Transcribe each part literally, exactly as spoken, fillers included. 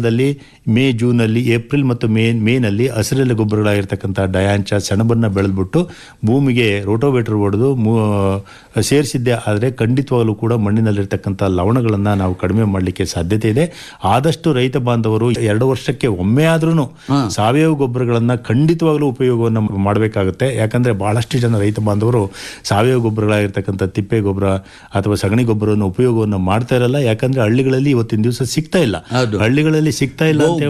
ಸಂದರ್ಭದಲ್ಲಿ ಮೇ ಜೂನಲ್ಲಿ ಏಪ್ರಿಲ್ ಮತ್ತು ಮೇ ಮೇನಲ್ಲಿ ಹಸಿರೆಲೆ ಗೊಬ್ಬರಗಳಾಗಿರ್ತಕ್ಕಂಥ ಡಯಾಂಚ ಸೆಣಬನ್ನು ಬೆಳೆದ್ಬಿಟ್ಟು ಭೂಮಿಗೆ ರೋಟೋವೇಟರ್ ಹೊಡೆದು ಸೇರಿಸಿದ್ದೆ ಆದರೆ ಖಂಡಿತವಾಗಲೂ ಕೂಡ ಮಣ್ಣಿನಲ್ಲಿರ್ತಕ್ಕಂಥ ಲವಣಗಳನ್ನು ನಾವು ಕಡಿಮೆ ಮಾಡಲಿಕ್ಕೆ ಸಾಧ್ಯತೆ ಇದೆ. ಆದಷ್ಟು ರೈತ ಬಾಂಧವರು ಎರಡು ವರ್ಷಕ್ಕೆ ಒಮ್ಮೆ ಆದ್ರೂ ಸಾವಯವ ಗೊಬ್ಬರಗಳನ್ನು ಖಂಡಿತವಾಗಲೂ ಉಪಯೋಗವನ್ನು ಮಾಡಬೇಕಾಗುತ್ತೆ. ಯಾಕಂದ್ರೆ ಬಹಳಷ್ಟು ಜನ ರೈತ ಬಾಂಧವರು ಸಾವಯವ ಗೊಬ್ಬರಗಳಾಗಿರ್ತಕ್ಕಂಥ ತಿಪ್ಪೆ ಗೊಬ್ಬರ ಅಥವಾ ಸಗಣಿ ಗೊಬ್ಬರವನ್ನು ಉಪಯೋಗವನ್ನು ಮಾಡ್ತಾ ಇರಲ್ಲ. ಯಾಕಂದ್ರೆ ಹಳ್ಳಿಗಳಲ್ಲಿ ಇವತ್ತಿನ ದಿವಸ ಸಿಗ್ತಾ ಇಲ್ಲ, ಹಳ್ಳಿಗಳಲ್ಲಿ ಸಿಗ್ತಾ ಇಲ್ಲ ಅಂತ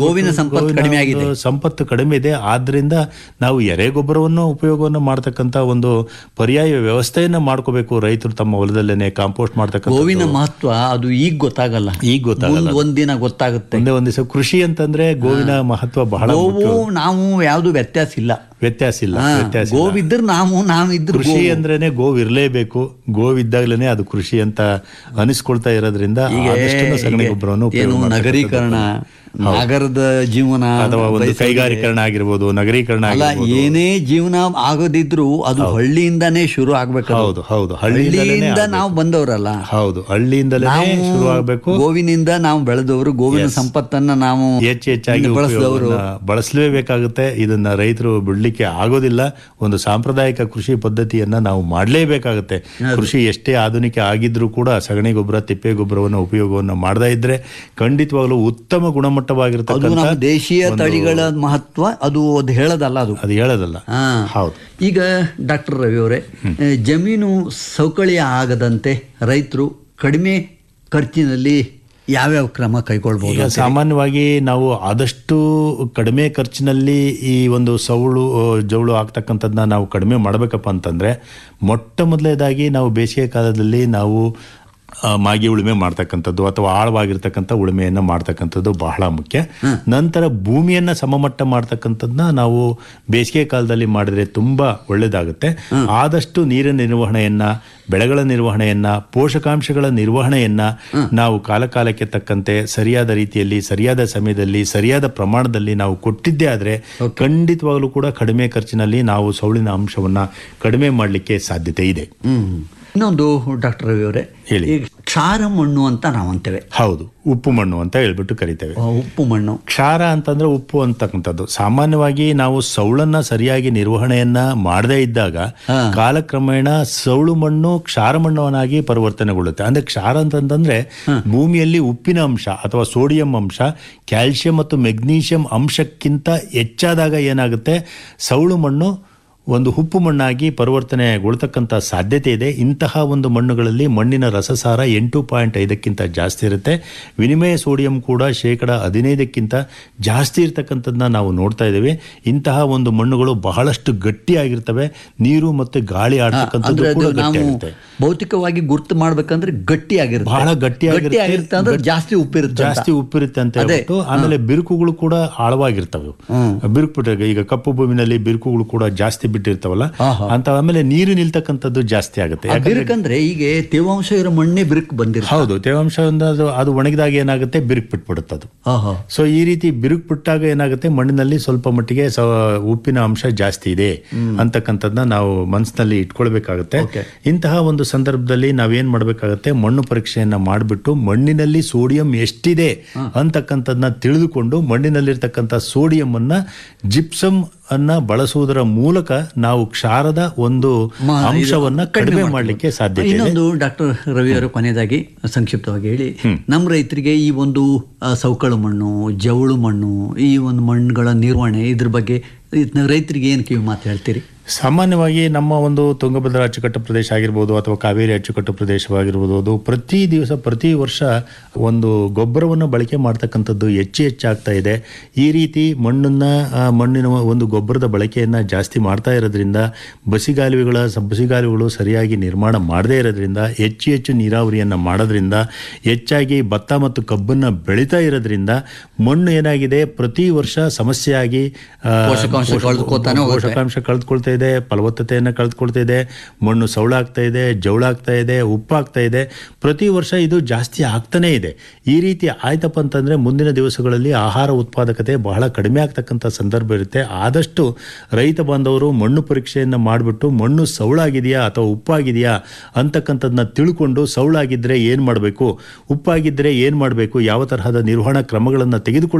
ಸಂಪತ್ತು ಕಡಿಮೆ ಇದೆ. ಆದ್ರಿಂದ ನಾವು ಎರೆ ಗೊಬ್ಬರವನ್ನು ಉಪಯೋಗವನ್ನು ಮಾಡತಕ್ಕಂತ ಒಂದು ಪರ್ಯಾಯ ವ್ಯವಸ್ಥೆಯನ್ನ ಮಾಡ್ಕೋಬೇಕು. ರೈತರು ತಮ್ಮ ಹೊಲದಲ್ಲೇನೆ ಕಾಂಪೋಸ್ಟ್ ಮಾಡ್ತಕ್ಕಂಥ ಗೋವಿನ ಮಹತ್ವ ಅದು ಈಗ ಗೊತ್ತಾಗಲ್ಲ, ಈಗ ಗೊತ್ತಾಗಲ್ಲ, ಒಂದಿನ ಗೊತ್ತಾಗುತ್ತೆ. ಒಂದೇ ಒಂದ್ ದಿವಸ ಕೃಷಿ ಅಂತಂದ್ರೆ ಗೋವಿನ ಮಹತ್ವ ಬಹಳ. ನಾವು ಯಾವ್ದು ವ್ಯತ್ಯಾಸ ಇಲ್ಲ, ವ್ಯತ್ಯಾಸ ಇಲ್ಲ ವ್ಯತ್ಯಾಸ ಗೋವಿದ್ರ ನಾವು ನಾವಿದ್ರು ಕೃಷಿ ಅಂದ್ರೇನೆ ಗೋವಿರ್ಲೇಬೇಕು. ಗೋವಿದ್ದಾಗ್ಲೇನೆ ಅದು ಕೃಷಿ ಅಂತ ಅನಿಸ್ಕೊಳ್ತಾ ಇರೋದ್ರಿಂದ ಸಗಣಿ ಗೊಬ್ಬರವನ್ನು ಏನು ನಗರೀಕರಣ, ನಗರದ ಜೀವನ ಅಥವಾ ಒಂದು ಕೈಗಾರೀಕರಣ ಆಗಿರ್ಬೋದು, ನಗರೀಕರಣ ಅಲ್ಲ, ಏನೇ ಜೀವನ ಆಗೋದಿದ್ರು ಅದು ಹಳ್ಳಿಯಿಂದಾನೇ ಶುರು ಆಗ್ಬೇಕು. ಹೌದು ಹೌದು, ಹಳ್ಳಿಯಿಂದ ನಾವು ಬಂದವರಲ್ಲ. ಹೌದು, ಹಳ್ಳಿಯಿಂದಲೇ ಶುರು ಆಗ್ಬೇಕು. ಗೋವಿನಿಂದ ನಾವು ಬೆಳೆದವರು, ಗೋವಿನ ಸಂಪತ್ತನ್ನ ನಾವು ಹೆಚ್ಚು ಹೆಚ್ಚಾಗಿ ಬಳಸಿದವರು ಬಳಸಲೇಬೇಕಾಗುತ್ತೆ. ಇದನ್ನ ರೈತರು ಬಿಡ್ಲಿಕ್ಕೆ ಆಗೋದಿಲ್ಲ. ಒಂದು ಸಾಂಪ್ರದಾಯಿಕ ಕೃಷಿ ಪದ್ಧತಿಯನ್ನ ನಾವು ಮಾಡಲೇಬೇಕಾಗುತ್ತೆ. ಕೃಷಿ ಎಷ್ಟೇ ಆಧುನಿಕ ಆಗಿದ್ರೂ ಕೂಡ ಸಗಣಿ ಗೊಬ್ಬರ, ತಿಪ್ಪೆ ಗೊಬ್ಬರವನ್ನು ಉಪಯೋಗವನ್ನು ಮಾಡದೇ ಇದ್ರೆ ಖಂಡಿತವಾಗ್ಲೂ ಉತ್ತಮ ಗುಣಮಟ್ಟವಾಗಿರ್ತಕ್ಕಂಥ ದೇಶೀಯ ತಳಿಗಳ ಮಹತ್ವ ಅದು ಅದು ಹೇಳೋದಲ್ಲ, ಅದು ಅದು ಹೇಳೋದಲ್ಲ. ಹೌದು. ಈಗ ಡಾಕ್ಟರ್ ರವಿ ಅವರೇ, ಜಮೀನು ಸೌಕಳಿ ಆಗದಂತೆ ರೈತರು ಕಡಿಮೆ ಖರ್ಚಿನಲ್ಲಿ ಯಾವ್ಯಾವ ಕ್ರಮ ಕೈಗೊಳ್ಬಹುದು? ಈಗ ಸಾಮಾನ್ಯವಾಗಿ ನಾವು ಆದಷ್ಟು ಕಡಿಮೆ ಖರ್ಚಿನಲ್ಲಿ ಈ ಒಂದು ಸೌಳು ಜೌಳು ಆಗ್ತಕ್ಕಂಥದ್ದನ್ನ ನಾವು ಕಡಿಮೆ ಮಾಡಬೇಕಪ್ಪ ಅಂತಂದ್ರೆ ಮೊಟ್ಟ ಮೊದಲನೇದಾಗಿ ನಾವು ಬೇಸಿಗೆ ಕಾಲದಲ್ಲಿ ನಾವು ಮಾಗಿ ಉಳುಮೆ ಮಾಡ್ತಕ್ಕಂಥದ್ದು ಅಥವಾ ಆಳವಾಗಿರ್ತಕ್ಕಂಥ ಉಳುಮೆಯನ್ನ ಮಾಡ್ತಕ್ಕಂಥದ್ದು ಬಹಳ ಮುಖ್ಯ. ನಂತರ ಭೂಮಿಯನ್ನ ಸಮಮಟ್ಟ ಮಾಡ್ತಕ್ಕಂಥದ್ದನ್ನ ನಾವು ಬೇಸಿಗೆ ಕಾಲದಲ್ಲಿ ಮಾಡಿದ್ರೆ ತುಂಬಾ ಒಳ್ಳೇದಾಗುತ್ತೆ. ಆದಷ್ಟು ನೀರಿನ ನಿರ್ವಹಣೆಯನ್ನ, ಬೆಳೆಗಳ ನಿರ್ವಹಣೆಯನ್ನ, ಪೋಷಕಾಂಶಗಳ ನಿರ್ವಹಣೆಯನ್ನ ನಾವು ಕಾಲಕಾಲಕ್ಕೆ ತಕ್ಕಂತೆ ಸರಿಯಾದ ರೀತಿಯಲ್ಲಿ, ಸರಿಯಾದ ಸಮಯದಲ್ಲಿ, ಸರಿಯಾದ ಪ್ರಮಾಣದಲ್ಲಿ ನಾವು ಕೊಟ್ಟಿದ್ದೇ ಆದ್ರೆ ಖಂಡಿತವಾಗ್ಲೂ ಕೂಡ ಕಡಿಮೆ ಖರ್ಚಿನಲ್ಲಿ ನಾವು ಸೌಳಿನ ಅಂಶವನ್ನ ಕಡಿಮೆ ಮಾಡಲಿಕ್ಕೆ ಸಾಧ್ಯತೆ ಇದೆ. ಇನ್ನೊಂದು ಡಾಕ್ಟರ್ ರವಿ ಅವರೇ, ಹೇಳಿ. ಕ್ಷಾರ ಮಣ್ಣು ಅಂತ ನಾವು ಅಂತೇವೆ. ಹೌದು, ಉಪ್ಪು ಮಣ್ಣು ಅಂತ ಹೇಳ್ಬಿಟ್ಟು ಕರಿತೇವೆ. ಉಪ್ಪು ಮಣ್ಣು, ಕ್ಷಾರ ಅಂತಂದ್ರೆ ಉಪ್ಪು ಅಂತಕ್ಕಂಥದ್ದು. ಸಾಮಾನ್ಯವಾಗಿ ನಾವು ಸೌಳನ್ನ ಸರಿಯಾಗಿ ನಿರ್ವಹಣೆಯನ್ನ ಮಾಡದೇ ಇದ್ದಾಗ ಕಾಲಕ್ರಮೇಣ ಸೌಳು ಮಣ್ಣು ಕ್ಷಾರ ಮಣ್ಣವನ್ನಾಗಿ ಪರಿವರ್ತನೆಗೊಳ್ಳುತ್ತೆ. ಅಂದ್ರೆ ಕ್ಷಾರ ಅಂತಂದ್ರೆ ಭೂಮಿಯಲ್ಲಿ ಉಪ್ಪಿನ ಅಂಶ ಅಥವಾ ಸೋಡಿಯಂ ಅಂಶ ಕ್ಯಾಲ್ಸಿಯಂ ಮತ್ತು ಮೆಗ್ನೀಷಿಯಂ ಅಂಶಕ್ಕಿಂತ ಹೆಚ್ಚಾದಾಗ ಏನಾಗುತ್ತೆ, ಸೌಳು ಮಣ್ಣು ಒಂದು ಉಪ್ಪು ಮಣ್ಣಾಗಿ ಪರಿವರ್ತನೆಗೊಳ್ತಕ್ಕಂಥ ಸಾಧ್ಯತೆ ಇದೆ. ಇಂತಹ ಒಂದು ಮಣ್ಣುಗಳಲ್ಲಿ ಮಣ್ಣಿನ ರಸಸಾರ ಎಂಟು ಪಾಯಿಂಟ್ ಐದಕ್ಕಿಂತ ಜಾಸ್ತಿ ಇರುತ್ತೆ. ವಿನಿಮಯ ಸೋಡಿಯಂ ಕೂಡ ಶೇಕಡ ಹದಿನೈದಕ್ಕಿಂತ ಜಾಸ್ತಿ ಇರ್ತಕ್ಕಂಥದ್ದನ್ನ ನಾವು ನೋಡ್ತಾ ಇದ್ದೇವೆ. ಇಂತಹ ಒಂದು ಮಣ್ಣುಗಳು ಬಹಳಷ್ಟು ಗಟ್ಟಿಯಾಗಿರ್ತವೆ. ನೀರು ಮತ್ತು ಗಾಳಿ ಆಡ್ತಕ್ಕಂಥದ್ದು ಕೂಡ ಗಟ್ಟಿಯಾಗಿರುತ್ತೆ. ಭೌತಿಕವಾಗಿ ಗುರ್ತು ಮಾಡ್ಬೇಕಂದ್ರೆ ಗಟ್ಟಿಯಾಗಿರುತ್ತೆ, ಬಹಳ ಗಟ್ಟಿಯಾಗಿರುತ್ತೆ ಅಂದ್ರೆ ಜಾಸ್ತಿ ಉಪ್ಪಿರುತ್ತೆ, ಜಾಸ್ತಿ ಉಪ್ಪಿರುತ್ತೆ ಅಂತ ಹೇಳ್ಬಿಟ್ಟು. ಆಮೇಲೆ ಬಿರುಕುಗಳು ಕೂಡ ಆಳವಾಗಿರ್ತವೆ. ಬಿರುಕು ಬಿಟ್ಟಾಗ ಈಗ ಕಪ್ಪು ಭೂಮಿನಲ್ಲಿ ಬಿರುಕುಗಳು ಕೂಡ ಜಾಸ್ತಿ ಬಿಟ್ಟಿರ್ತಾವಲ್ಲ ಅಂತ. ಆಮೇಲೆ ನೀರು ನಿಲ್ತಕ್ಕಂಥದ್ದು ಜಾಸ್ತಿ ಆಗುತ್ತೆ. ಯಾಕಂದ್ರೆ ಈಗ ತೇವಾಂಶ ಇರೋ ಮಣ್ಣೆ ಬಿರುಕು ಬಂದಿರುತ್ತೆ. ಹೌದು, ತೇವಾಂಶ ಅದು ಒಣಗಿದಾಗ ಏನಾಗುತ್ತೆ, ಬಿರುಕು ಬಿಟ್ಬಿಡುತ್ತೆ ಅದು. ಸೊ ಈ ರೀತಿ ಬಿರುಕು ಬಿಟ್ಟಾಗ ಏನಾಗುತ್ತೆ, ಮಣ್ಣಿನಲ್ಲಿ ಸ್ವಲ್ಪ ಮಟ್ಟಿಗೆ ಉಪ್ಪಿನ ಅಂಶ ಜಾಸ್ತಿ ಇದೆ ಅಂತಕ್ಕಂಥದ್ದನ್ನ ನಾವು ಮನಸ್ಸಿನಲ್ಲಿ ಇಟ್ಕೊಳ್ಬೇಕಾಗುತ್ತೆ. ಇಂತಹ ಒಂದು ಸಂದರ್ಭದಲ್ಲಿ ನಾವೇನ್ ಮಾಡ್ಬೇಕಾಗತ್ತೆ, ಮಣ್ಣು ಪರೀಕ್ಷೆಯನ್ನ ಮಾಡಿಬಿಟ್ಟು ಮಣ್ಣಿನಲ್ಲಿ ಸೋಡಿಯಂ ಎಷ್ಟಿದೆ ಅಂತಕ್ಕಂಥದ್ದನ್ನ ತಿಳಿದುಕೊಂಡು ಮಣ್ಣಿನಲ್ಲಿರ್ತಕ್ಕಂಥ ಸೋಡಿಯಂ ಅನ್ನ ಜಿಪ್ಸಮ್ ಅನ್ನ ಬಳಸುವುದರ ಮೂಲಕ ನಾವು ಕ್ಷಾರದ ಒಂದು ಅಂಶವನ್ನ ಕಡಿಮೆ ಮಾಡಲಿಕ್ಕೆ ಸಾಧ್ಯ. ಇನ್ನೊಂದು ಡಾಕ್ಟರ್ ರವಿ ಅವರು ಕೊನೆಯದಾಗಿ ಸಂಕ್ಷಿಪ್ತವಾಗಿ ಹೇಳಿ, ನಮ್ಮ ರೈತರಿಗೆ ಈ ಒಂದು ಸೌಕಳು ಮಣ್ಣು, ಜವಳು ಮಣ್ಣು, ಈ ಒಂದು ಮಣ್ಣುಗಳ ನಿರ್ವಹಣೆ ಇದ್ರ ಬಗ್ಗೆ ರೈತರಿಗೆ ಏನು ಕಿವಿ ಮಾತು ಹೇಳ್ತೀರಿ? ಸಾಮಾನ್ಯವಾಗಿ ನಮ್ಮ ಒಂದು ತುಂಗಭದ್ರಾ ಅಚ್ಚುಕಟ್ಟು ಪ್ರದೇಶ ಆಗಿರ್ಬೋದು ಅಥವಾ ಕಾವೇರಿ ಅಚ್ಚುಕಟ್ಟು ಪ್ರದೇಶವಾಗಿರ್ಬೋದು, ಪ್ರತಿ ದಿವಸ ಪ್ರತಿ ವರ್ಷ ಒಂದು ಗೊಬ್ಬರವನ್ನು ಬಳಕೆ ಮಾಡ್ತಕ್ಕಂಥದ್ದು ಹೆಚ್ಚು ಹೆಚ್ಚಾಗ್ತಾ ಇದೆ. ಈ ರೀತಿ ಮಣ್ಣನ್ನ ಮಣ್ಣಿನ ಒಂದು ಗೊಬ್ಬರದ ಬಳಕೆಯನ್ನು ಜಾಸ್ತಿ ಮಾಡ್ತಾ ಇರೋದ್ರಿಂದ ಬಸಿಗಾಲುವೆಗಳ ಬಸಿಗಾಲುವೆಗಳು ಸರಿಯಾಗಿ ನಿರ್ಮಾಣ ಮಾಡದೇ ಇರೋದ್ರಿಂದ, ಹೆಚ್ಚು ಹೆಚ್ಚು ನೀರಾವರಿಯನ್ನು ಮಾಡೋದ್ರಿಂದ, ಹೆಚ್ಚಾಗಿ ಭತ್ತ ಮತ್ತು ಕಬ್ಬನ್ನು ಬೆಳೀತಾ ಇರೋದ್ರಿಂದ ಮಣ್ಣು ಏನಾಗಿದೆ, ಪ್ರತಿ ವರ್ಷ ಸಮಸ್ಯೆಯಾಗಿ ಪೋಷಕಾಂಶ ಕಳೆದುಕೊಳ್ತಾ ಇದೆ, ಫಲವತ್ತತೆಯನ್ನು ಕಳೆದುಕೊಳ್ತಾ ಇದೆ, ಮಣ್ಣು ಸೌಳಾಗ್ತಾ ಇದೆ, ಜೌಳಾಗ್ತಾ ಇದೆ, ಉಪ್ಪಾಗ್ತಾ ಇದೆ. ಪ್ರತಿ ವರ್ಷ ಇದು ಜಾಸ್ತಿ ಆಗ್ತಾನೇ ಇದೆ. ಈ ರೀತಿ ಆಯ್ತಪ್ಪ ಅಂತಂದ್ರೆ ಮುಂದಿನ ದಿವಸಗಳಲ್ಲಿ ಆಹಾರ ಉತ್ಪಾದಕತೆ ಬಹಳ ಕಡಿಮೆ ಆಗ್ತಕ್ಕಂಥ ಸಂದರ್ಭ ಇರುತ್ತೆ. ಆದಷ್ಟು ರೈತ ಬಾಂಧವರು ಮಣ್ಣು ಪರೀಕ್ಷೆಯನ್ನು ಮಾಡಿಬಿಟ್ಟು ಮಣ್ಣು ಸೌಳಾಗಿದೆಯಾ ಅಥವಾ ಉಪ್ಪಾಗಿದೆಯಾ ಅಂತಕ್ಕಂಥದ್ದನ್ನ ತಿಳ್ಕೊಂಡು, ಸೌಳಾಗಿದ್ರೆ ಏನ್ ಮಾಡಬೇಕು, ಉಪ್ಪಾಗಿದ್ರೆ ಏನ್ ಮಾಡಬೇಕು, ಯಾವ ತರಹದ ನಿರ್ವಹಣಾ ಕ್ರಮಗಳನ್ನು ತೆಗೆದುಕೊಳ್ಳ